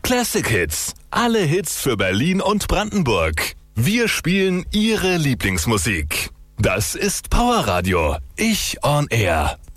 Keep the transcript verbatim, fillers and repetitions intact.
Classic Hits. Alle Hits für Berlin und Brandenburg. Wir spielen Ihre Lieblingsmusik. Das ist Powerradio. Ich on Air.